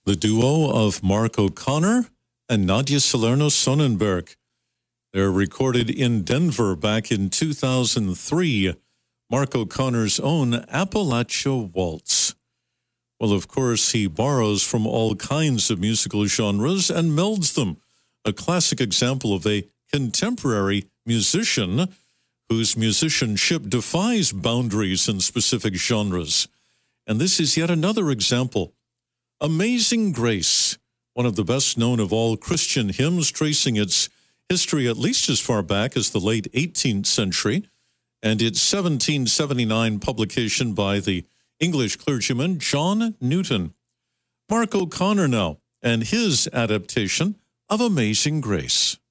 The duo of Mark O'Connor and Nadia Salerno Sonnenberg. They're recorded in Denver back in 2003, Mark O'Connor's own Appalachia Waltz. Well, of course, he borrows from all kinds of musical genres and melds them. A classic example of a contemporary musician whose musicianship defies boundaries in specific genres. And this is yet another example. Amazing Grace, one of the best known of all Christian hymns, tracing its history at least as far back as the late 18th century, and its 1779 publication by the English clergyman John Newton. Mark O'Connor now, and his adaptation of Amazing Grace.